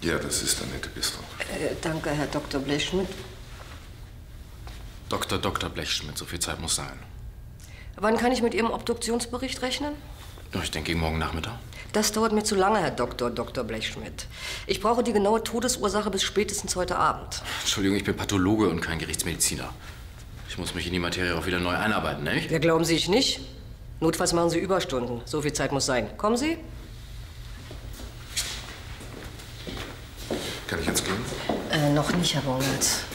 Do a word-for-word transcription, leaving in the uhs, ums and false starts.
Ja, das ist Annette Bistroff. Äh, danke, Herr Doktor Blechschmidt. Doktor Doktor Blechschmidt, so viel Zeit muss sein. Wann kann ich mit Ihrem Obduktionsbericht rechnen? Ich denke gegen morgen Nachmittag. Das dauert mir zu lange, Herr Doktor Doktor Blechschmidt. Ich brauche die genaue Todesursache bis spätestens heute Abend. Entschuldigung, ich bin Pathologe und kein Gerichtsmediziner. Ich muss mich in die Materie auch wieder neu einarbeiten, nicht? Ja, glauben Sie ich nicht? Notfalls machen Sie Überstunden. So viel Zeit muss sein. Kommen Sie? Kann ich jetzt gehen? Äh, noch nicht, Herr Baumholz.